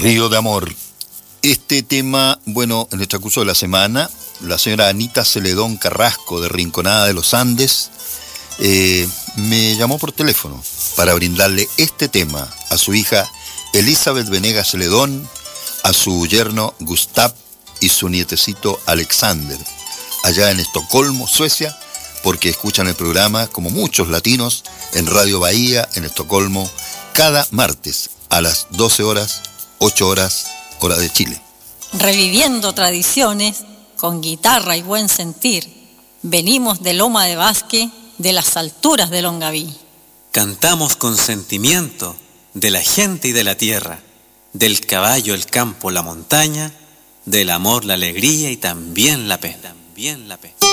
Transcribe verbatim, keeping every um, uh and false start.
Río de Amor. Este tema, bueno, en el transcurso de la semana, la señora Anita Celedón Carrasco, de Rinconada de los Andes, eh, me llamó por teléfono para brindarle este tema a su hija Elizabeth Venegas Celedón, a su yerno Gustav y su nietecito Alexander, allá en Estocolmo, Suecia, porque escuchan el programa, como muchos latinos, en Radio Bahía, en Estocolmo, cada martes a las doce horas, ocho horas, hora de Chile. Reviviendo tradiciones, con guitarra y buen sentir, venimos de Loma de Vázquez, de las alturas de Longaví. Cantamos con sentimiento de la gente y de la tierra, del caballo, el campo, la montaña, del amor, la alegría y también la pena. También la pena.